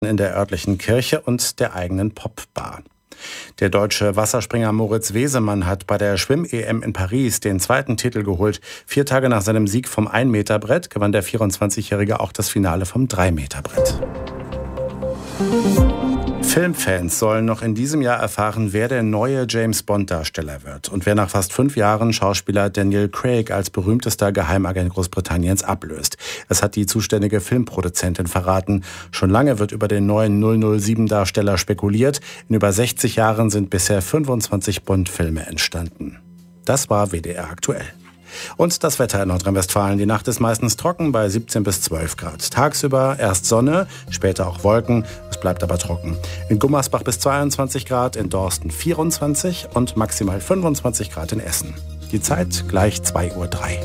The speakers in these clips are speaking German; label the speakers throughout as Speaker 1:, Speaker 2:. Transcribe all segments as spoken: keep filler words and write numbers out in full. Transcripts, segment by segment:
Speaker 1: in der örtlichen Kirche und der eigenen Popbar. Der deutsche Wasserspringer Moritz Wesemann hat bei der Schwimm-E M in Paris den zweiten Titel geholt. Vier Tage nach seinem Sieg vom ein-Meter-Brett gewann der vierundzwanzigjährige auch das Finale vom drei-Meter-Brett. Filmfans sollen noch in diesem Jahr erfahren, wer der neue James-Bond-Darsteller wird und wer nach fast fünf Jahren Schauspieler Daniel Craig als berühmtester Geheimagent Großbritanniens ablöst. Das hat die zuständige Filmproduzentin verraten. Schon lange wird über den neuen null null sieben-Darsteller spekuliert. In über sechzig Jahren sind bisher fünfundzwanzig Bond-Filme entstanden. Das war W D R aktuell. Und das Wetter in Nordrhein-Westfalen. Die Nacht ist meistens trocken bei siebzehn bis zwölf Grad. Tagsüber erst Sonne, später auch Wolken. Es bleibt aber trocken. In Gummersbach bis zweiundzwanzig Grad, in Dorsten vierundzwanzig und maximal fünfundzwanzig Grad in Essen. Die Zeit gleich zwei Uhr drei.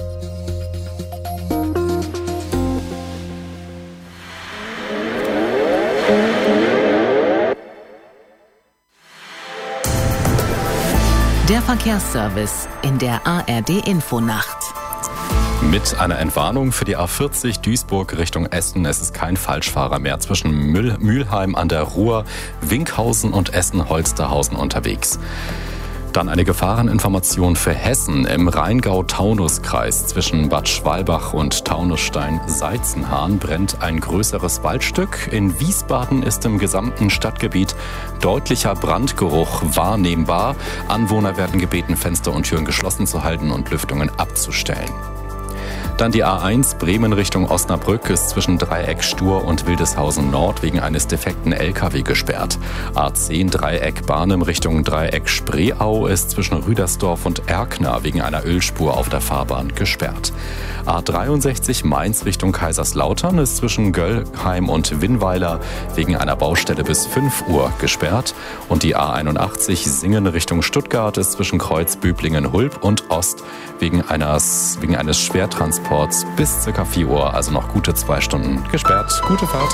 Speaker 2: Der Verkehrsservice in der A R D-Infonacht.
Speaker 3: Mit einer Entwarnung für die A vierzig Duisburg Richtung Essen. Es ist kein Falschfahrer mehr zwischen Mühl- Mülheim an der Ruhr, Winkhausen und Essen-Holsterhausen unterwegs. Dann eine Gefahreninformation für Hessen im Rheingau-Taunus-Kreis. Zwischen Bad Schwalbach und Taunusstein-Seizenhahn brennt ein größeres Waldstück. In Wiesbaden ist im gesamten Stadtgebiet deutlicher Brandgeruch wahrnehmbar. Anwohner werden gebeten, Fenster und Türen geschlossen zu halten und Lüftungen abzustellen. Dann die A eins Bremen Richtung Osnabrück ist zwischen Dreieck Stur und Wildeshausen Nord wegen eines defekten L K W gesperrt. A zehn Dreieck Barnim Richtung Dreieck Spreeau ist zwischen Rüdersdorf und Erkner wegen einer Ölspur auf der Fahrbahn gesperrt. A dreiundsechzig Mainz Richtung Kaiserslautern ist zwischen Göllheim und Winnweiler wegen einer Baustelle bis fünf Uhr gesperrt. Und die A einundachtzig Singen Richtung Stuttgart ist zwischen Kreuz Böblingen Hulb und Ost wegen eines, wegen eines Schwertransports bis ca. vier Uhr, also noch gute zwei Stunden gesperrt. Gute Fahrt.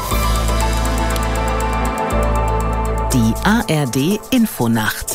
Speaker 2: Die A R D-Infonacht.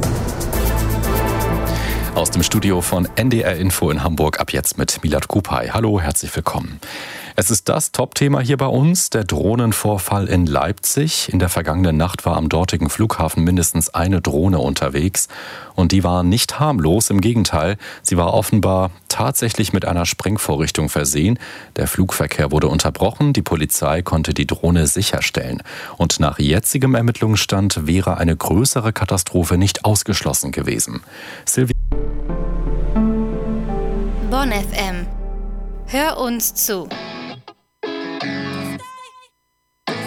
Speaker 3: Aus dem Studio von N D R Info in Hamburg ab jetzt mit Milad Kupay. Hallo, herzlich willkommen. Es ist das Top-Thema hier bei uns, der Drohnenvorfall in Leipzig. In der vergangenen Nacht war am dortigen Flughafen mindestens eine Drohne unterwegs. Und die war nicht harmlos, im Gegenteil. Sie war offenbar tatsächlich mit einer Sprengvorrichtung versehen. Der Flugverkehr wurde unterbrochen, die Polizei konnte die Drohne sicherstellen. Und nach jetzigem Ermittlungsstand wäre eine größere Katastrophe nicht ausgeschlossen gewesen. Silvia
Speaker 4: Bonn F M. Hör uns zu.